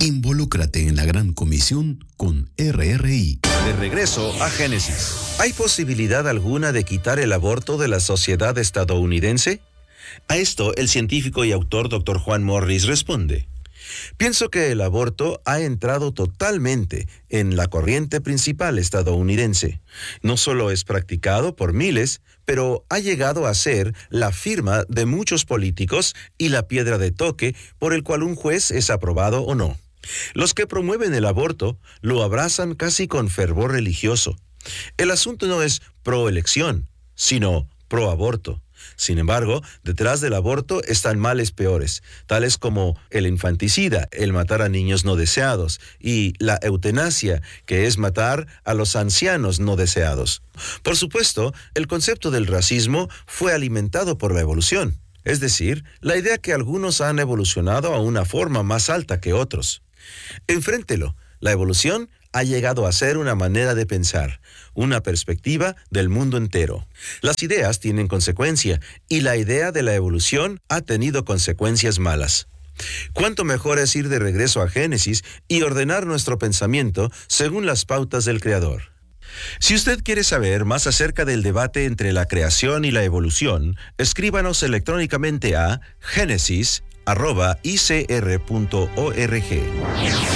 Involúcrate en la Gran Comisión con RRI. De regreso a Génesis. ¿Hay posibilidad alguna de quitar el aborto de la sociedad estadounidense? A esto, el científico y autor Dr. Juan Morris responde: pienso que el aborto ha entrado totalmente en la corriente principal estadounidense. No solo es practicado por miles, pero ha llegado a ser la firma de muchos políticos y la piedra de toque por el cual un juez es aprobado o no. Los que promueven el aborto lo abrazan casi con fervor religioso. El asunto no es pro-elección, sino pro-aborto. Sin embargo, detrás del aborto están males peores, tales como el infanticida, el matar a niños no deseados, y la eutanasia, que es matar a los ancianos no deseados. Por supuesto, el concepto del racismo fue alimentado por la evolución, es decir, la idea que algunos han evolucionado a una forma más alta que otros. Enfréntelo, la evolución ha llegado a ser una manera de pensar, una perspectiva del mundo entero. Las ideas tienen consecuencia y la idea de la evolución ha tenido consecuencias malas. ¿Cuánto mejor es ir de regreso a Génesis y ordenar nuestro pensamiento según las pautas del Creador? Si usted quiere saber más acerca del debate entre la creación y la evolución, escríbanos electrónicamente a genesis@icr.org.